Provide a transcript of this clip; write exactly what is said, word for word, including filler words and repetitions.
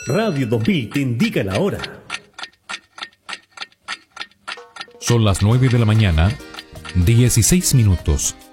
Radio dos mil te indica la hora. Son las nueve de la mañana, dieciséis minutos.